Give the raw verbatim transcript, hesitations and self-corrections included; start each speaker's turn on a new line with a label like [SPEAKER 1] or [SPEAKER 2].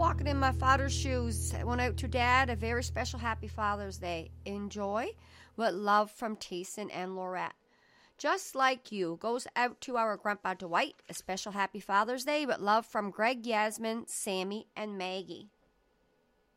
[SPEAKER 1] walking in my father's shoes. I went out to Dad. A very special happy Father's Day. Enjoy. With love from Tayson and Laurette. Just like you goes out to our Grandpa Dwight. A special happy Father's Day with love from Greg, Yasmin, Sammy, and Maggie.